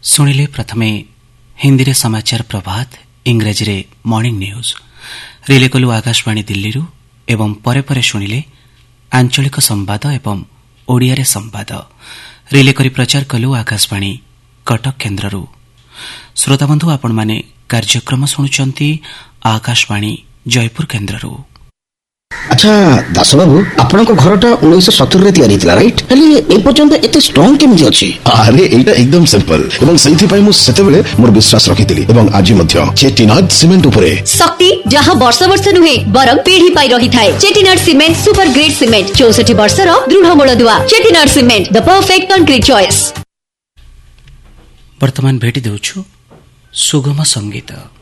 शुणिले प्रथमे हिंदी रे समाचार प्रभात इंग्रेजी रे मॉर्निंग न्यूज रिले कलु आकाशवाणी दिल्ली एवं परे परे शुणिले आंचलिक संवाद एवं ओडिया रे संवाद रिले करी प्रचार कलु आकाशवाणी कटक केन्द्ररू। श्रोताबंधु आपण माने कार्यक्रम शुणुचंती आकाशवाणी जयपुर केन्द्ररू। अच्छा दास बाबू आपण घरटा 1970 रे तयारी थिला राइट हेले ए पर्यंत एते स्ट्रांग केमि अछि? अरे एटा एकदम सिंपल एवं सही पई मु सेतेबेले मोर विश्वास रखितिली एवं आज मध्य चेटिनाड सीमेंट उपरे शक्ति जहां वर्ष वर्ष नुहे बरं पीढ़ी पाई रही थाए। Chettinad cement super grade cement 64 वर्षर दृढ़ मूलदुआ। Chettinad cement the perfect concrete choice. वर्तमान भेटी देउछु सुगम संगीत।